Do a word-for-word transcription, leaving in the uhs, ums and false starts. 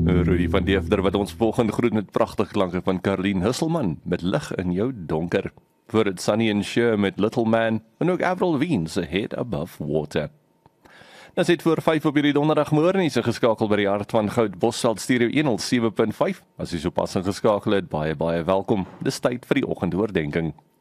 Rudy van Deefder wat ons volgende groet met pragtige klanke van Caroline Husselman met Lig in jou donker. Voor het Sunny and Cher met Little Man en ook Avril Lavigne se Head Above Water. Dan sit voor vyf op hierdie donderdagmôre is geskakel by die hart van Goud Bosveld Stereo honderdsewe punt vyf. As jy sopas ingeskakel het, baie baie welkom. Dis tyd vir die oggendoordenkings.